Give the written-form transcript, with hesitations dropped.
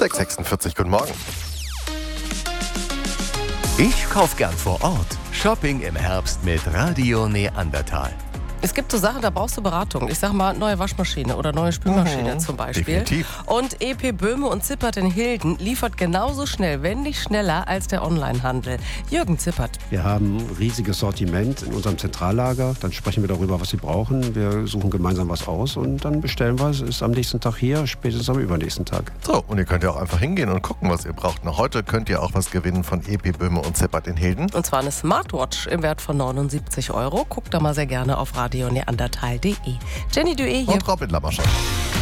6:46, guten Morgen. Ich kauf gern vor Ort. Shopping im Herbst mit Radio Neandertal. Es gibt so Sachen, da brauchst du Beratung. Ich sag mal, neue Waschmaschine oder neue Spülmaschine zum Beispiel. Definitiv. Und EP Böhme und Zippert in Hilden liefert genauso schnell, wenn nicht schneller, als der Onlinehandel. Jürgen Zippert. Wir haben ein riesiges Sortiment in unserem Zentrallager. Dann sprechen wir darüber, was Sie brauchen. Wir suchen gemeinsam was aus und dann bestellen wir es. Ist am nächsten Tag hier, spätestens am übernächsten Tag. So, und ihr könnt ja auch einfach hingehen und gucken, was ihr braucht. Noch heute könnt ihr auch was gewinnen von EP Böhme und Zippert in Hilden. Und zwar eine Smartwatch im Wert von 79 €. Guckt da mal sehr gerne auf radioneandertal.de. Jenny Dué hier. Und Robin Lammerschott.